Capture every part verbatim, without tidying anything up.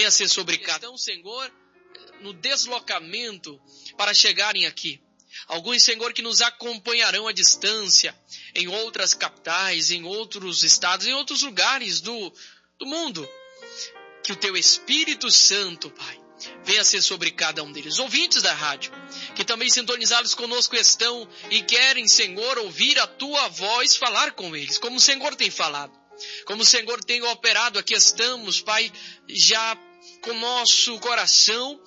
venha ser sobre cada um, Senhor, no deslocamento para chegarem aqui. Alguns, Senhor, que nos acompanharão à distância, em outras capitais, em outros estados, em outros lugares do, do mundo. Que o Teu Espírito Santo, Pai, venha ser sobre cada um deles. Ouvintes da rádio, que também sintonizados conosco estão e querem, Senhor, ouvir a Tua voz, falar com eles, como o Senhor tem falado. Como o Senhor tem operado, aqui estamos, Pai, já com nosso coração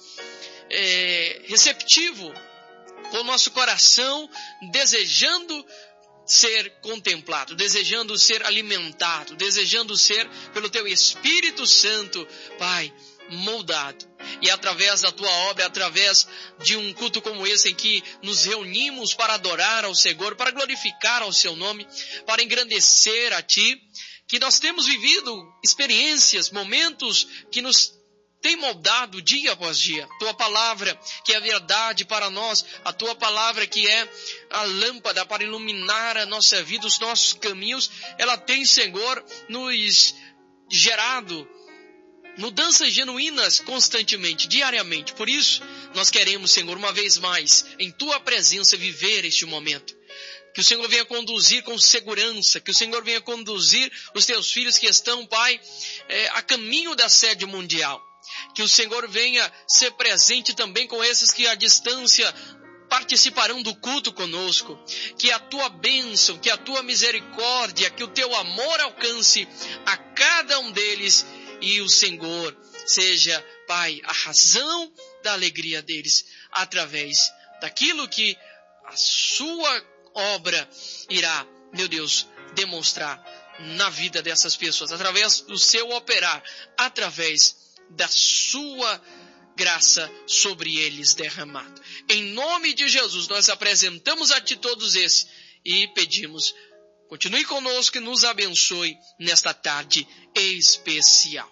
é, receptivo, com o nosso coração desejando ser contemplado, desejando ser alimentado, desejando ser, pelo Teu Espírito Santo, Pai, moldado. E através da Tua obra, através de um culto como esse, em que nos reunimos para adorar ao Senhor, para glorificar ao Seu nome, para engrandecer a Ti, que nós temos vivido experiências, momentos que nos tem moldado dia após dia. Tua palavra que é a verdade para nós, a Tua palavra que é a lâmpada para iluminar a nossa vida, os nossos caminhos, ela tem, Senhor, nos gerado mudanças genuínas constantemente, diariamente. Por isso, nós queremos, Senhor, uma vez mais, em Tua presença, viver este momento. Que o Senhor venha conduzir com segurança, que o Senhor venha conduzir os Teus filhos que estão, Pai, é, a caminho da sede mundial. Que o Senhor venha ser presente também com esses que à distância participarão do culto conosco. Que a Tua bênção, que a Tua misericórdia, que o Teu amor alcance a cada um deles e o Senhor seja, Pai, a razão da alegria deles, através daquilo que a Sua obra irá, meu Deus, demonstrar na vida dessas pessoas, através do Seu operar, através da Sua graça sobre eles derramado. Em nome de Jesus, nós apresentamos a Ti todos esses e pedimos, continue conosco e nos abençoe nesta tarde especial.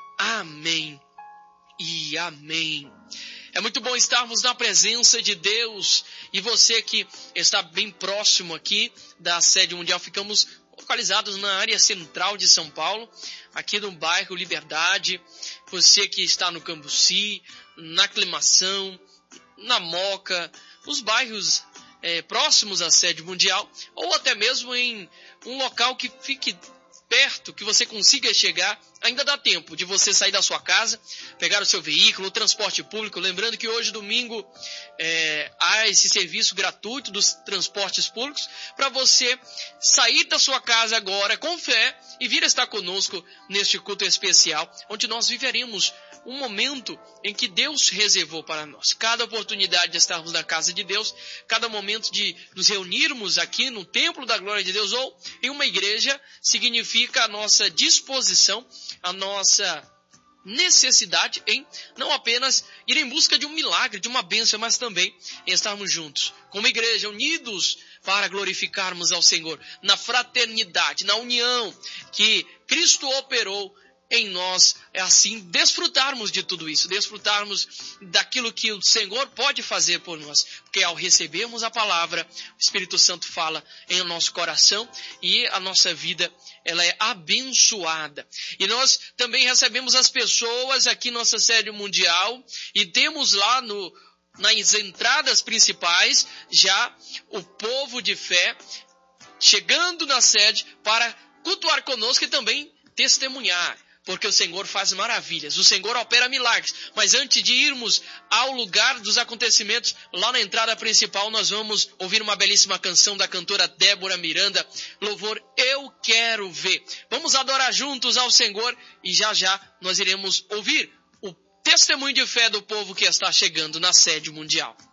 Amém e amém. É muito bom estarmos na presença de Deus. E você que está bem próximo aqui da sede mundial, ficamos localizados na área central de São Paulo, aqui no bairro Liberdade. Você que está no Cambuci, na Aclimação, na Moca, os bairros é, próximos à sede mundial, ou até mesmo em um local que fique perto, que você consiga chegar, ainda dá tempo de você sair da sua casa, pegar o seu veículo, o transporte público. Lembrando que hoje, domingo, é, há esse serviço gratuito dos transportes públicos para você sair da sua casa agora com fé e vir estar conosco neste culto especial, onde nós viveremos um momento em que Deus reservou para nós. Cada oportunidade de estarmos na casa de Deus, cada momento de nos reunirmos aqui no templo da glória de Deus ou em uma igreja, significa a nossa disposição, a nossa necessidade em não apenas ir em busca de um milagre, de uma bênção, mas também em estarmos juntos, como igreja, unidos para glorificarmos ao Senhor, na fraternidade, na união que Cristo operou em nós, é assim, desfrutarmos de tudo isso, desfrutarmos daquilo que o Senhor pode fazer por nós, porque ao recebermos a palavra, o Espírito Santo fala em nosso coração e a nossa vida, ela é abençoada. E nós também recebemos as pessoas aqui na nossa sede mundial e temos lá no, nas entradas principais já o povo de fé chegando na sede para cultuar conosco e também testemunhar. Porque o Senhor faz maravilhas, o Senhor opera milagres. Mas antes de irmos ao lugar dos acontecimentos, lá na entrada principal, nós vamos ouvir uma belíssima canção da cantora Débora Miranda, louvor Eu Quero Ver. Vamos adorar juntos ao Senhor e já já nós iremos ouvir o testemunho de fé do povo que está chegando na sede mundial.